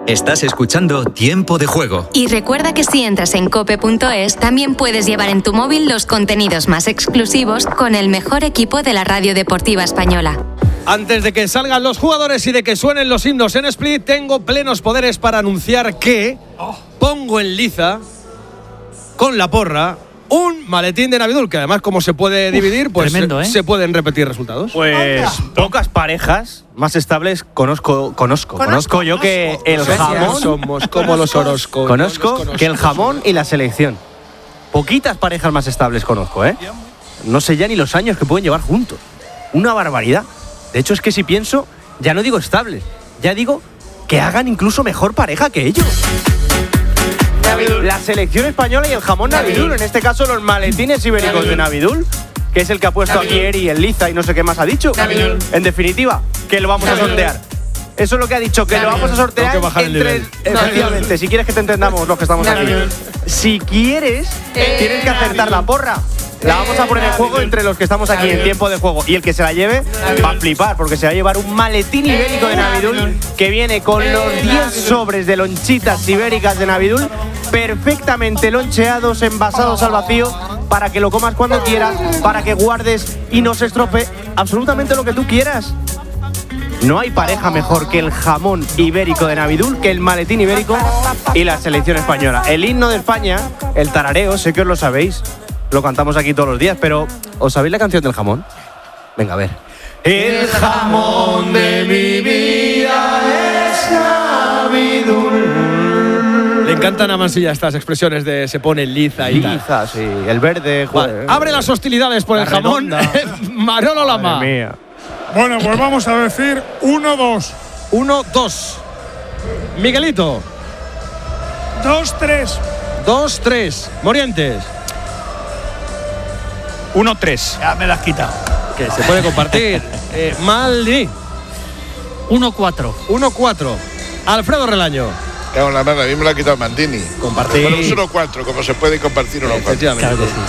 Estás escuchando Tiempo de Juego. Y recuerda que si entras en cope.es, también puedes llevar en tu móvil los contenidos más exclusivos con el mejor equipo de la radio deportiva española. Antes de que salgan los jugadores y de que suenen los himnos en Split, tengo plenos poderes para anunciar que pongo en liza con la porra un maletín de Navidul, que además como se puede dividir, pues tremendo, se pueden repetir resultados. Pues pocas parejas más estables conozco yo que el jamón. Somos como los Orozco. Conozco que el jamón y la selección. Poquitas parejas más estables conozco, ¿eh? No sé ya ni los años que pueden llevar juntos. Una barbaridad. De hecho, es que si pienso, ya no digo estables, ya digo que hagan incluso mejor pareja que ellos. La selección española y el jamón Navidul, en este caso los maletines ibéricos de Navidul, que es el que ha puesto aquí Eri, el Liza y no sé qué más ha dicho. En definitiva, que lo vamos a sortear. Eso es lo que ha dicho, que lo vamos a sortear entre… Efectivamente, si quieres que te entendamos los que estamos aquí. Si quieres, tienes que acertar la porra. La vamos a poner en juego entre los que estamos aquí en Tiempo de Juego. Y el que se la lleve va a flipar, porque se va a llevar un maletín ibérico de Navidul que viene con los 10 sobres de lonchitas ibéricas de Navidul, perfectamente loncheados, envasados al vacío, para que lo comas cuando quieras, para que guardes y no se estropee absolutamente lo que tú quieras. No hay pareja mejor que el jamón ibérico de Navidul, que el maletín ibérico y la selección española. El himno de España, el tarareo, sé que os lo sabéis. Lo cantamos aquí todos los días, pero ¿os sabéis la canción del jamón? Venga, a ver. El jamón de mi vida es Navidul. Le encantan a Mansilla estas expresiones de se pone liza y tal. Liza, sí. El verde, joder. Abre las hostilidades por el jamón. Manolo Lama. Madre mía. Bueno, pues vamos a decir 1-2. 1-2. Miguelito. 2-3. 2-3. Morientes. 1-3. Ya me las has quitado. Que se puede compartir. Maldi. 1-4. 1-4. Alfredo Relaño. Cago en la mano, a mí me lo ha quitado Mantini. Compartir. Bueno, 1-4, como se puede compartir 1-4. Efectivamente. Claro que sí.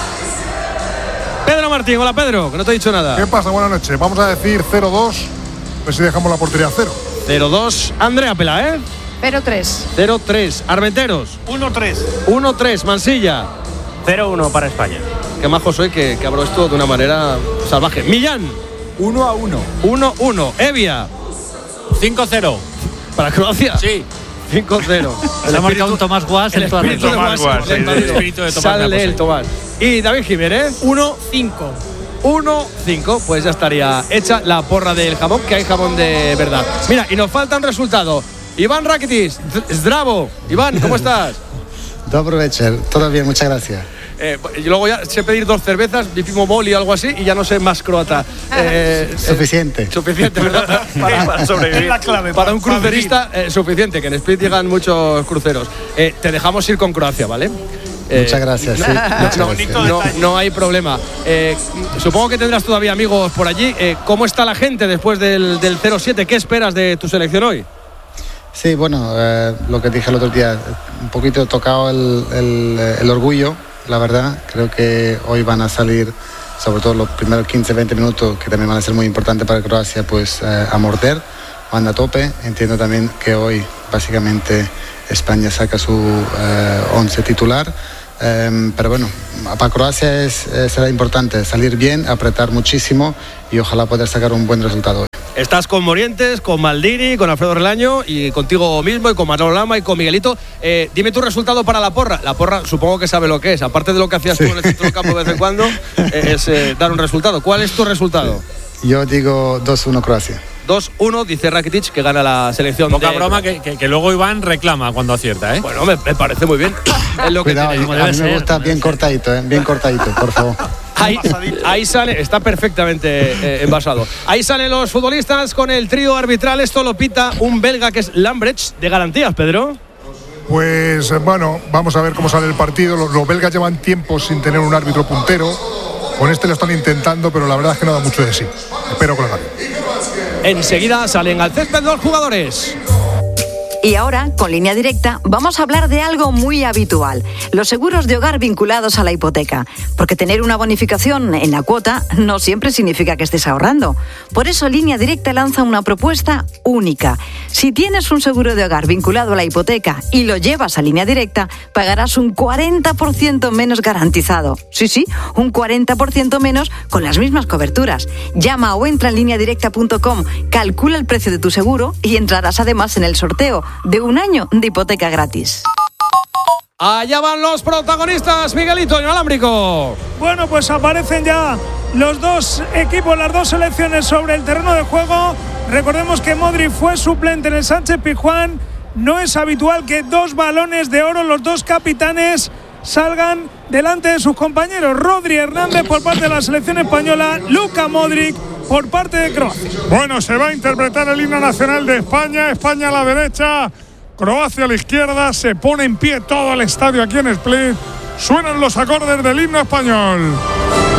Pedro Martín, hola Pedro, que no te he dicho nada. ¿Qué pasa? Buenas noches. Vamos a decir 0-2. A ver si dejamos la portería a 0. 0-2. Andrea Pela, 0-3. 0-3. Armenteros. 1-3. 1-3. Mansilla. 0-1 para España. Qué majo soy que abro esto de una manera salvaje. Millán. 1-1. 1-1. Evia. 5-0. ¿Para Croacia? Sí. 5-0. Se ha marcado un Tomás Guas en toda la espíritu de Tomás Guas, el espíritu de Tomás sale Guas, el sí. Tomás. Y David Jiménez. 1-5. 1-5, pues ya estaría hecha la porra del jamón, que hay jamón de verdad. Mira, y nos falta un resultado. Iván Rakitic, Zdravo. Iván, ¿cómo estás? Dobro večer, todo bien, muchas gracias. Y luego ya sé pedir 2 cervezas, Bipimo Moli o algo así, y ya no sé más croata. Suficiente. Suficiente, ¿verdad? Para sobrevivir. La clave. Para un crucerista, suficiente, que en Split llegan muchos cruceros. Te dejamos ir con Croacia, ¿vale? Muchas gracias, sí. Muchas gracias. No hay problema. Supongo que tendrás todavía amigos por allí. ¿Cómo está la gente después del 0-7? ¿Qué esperas de tu selección hoy? Sí, bueno, lo que dije el otro día, un poquito tocado el orgullo, la verdad. Creo que hoy van a salir, sobre todo los primeros 15-20 minutos, que también van a ser muy importantes para Croacia, pues a morder, van a tope. Entiendo también que hoy, básicamente, España saca su 11 titular. Pero bueno, para Croacia será importante salir bien, apretar muchísimo y ojalá poder sacar un buen resultado hoy. Estás con Morientes, con Maldini, con Alfredo Relaño y contigo mismo y con Manolo Lama y con Miguelito. Dime tu resultado para la porra. La porra supongo que sabe lo que es. Aparte de lo que hacías tú en el centro del campo de vez en cuando, es dar un resultado. ¿Cuál es tu resultado? Yo digo 2-1 Croacia. 2-1, dice Rakitic, que gana la selección. Poca broma que luego Iván reclama cuando acierta, ¿eh? Bueno, me parece muy bien. Es lo Cuidado, que tiene. a mí me gusta bien cortadito, bien cortadito, por favor. Ahí sale, está perfectamente envasado. Ahí salen los futbolistas con el trío arbitral. Esto lo pita un belga que es Lambrecht, de garantías, Pedro. Pues bueno, vamos a ver cómo sale el partido. Los belgas llevan tiempo sin tener un árbitro puntero. Con este lo están intentando, pero la verdad es que no da mucho de sí. Espero que lo gane. Enseguida salen al césped 2 jugadores. Y ahora, con Línea Directa, vamos a hablar de algo muy habitual, los seguros de hogar vinculados a la hipoteca. Porque tener una bonificación en la cuota no siempre significa que estés ahorrando. Por eso Línea Directa lanza una propuesta única. Si tienes un seguro de hogar vinculado a la hipoteca y lo llevas a Línea Directa, pagarás un 40% menos garantizado. Sí, un 40% menos con las mismas coberturas. Llama o entra en lineadirecta.com, calcula el precio de tu seguro y entrarás además en el sorteo de un año de hipoteca gratis. Allá van los protagonistas, Miguelito Inalámbrico. Bueno, pues aparecen ya los dos equipos, las dos selecciones sobre el terreno de juego. Recordemos que Modric fue suplente en el Sánchez-Pizjuán. No es habitual que dos balones de oro, los dos capitanes, salgan delante de sus compañeros. Rodri Hernández por parte de la selección española, Luka Modric por parte de Croacia. Bueno, se va a interpretar el himno nacional de España. España a la derecha, Croacia a la izquierda. Se pone en pie todo el estadio aquí en Split. Suenan los acordes del himno español.